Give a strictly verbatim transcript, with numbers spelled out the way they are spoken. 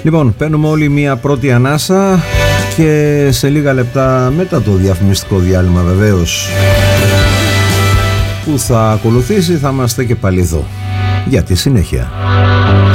Λοιπόν, παίρνουμε όλοι μία πρώτη ανάσα και σε λίγα λεπτά μετά το διαφημιστικό διάλειμμα βεβαίως που θα ακολουθήσει θα είμαστε και πάλι εδώ για τη συνέχεια.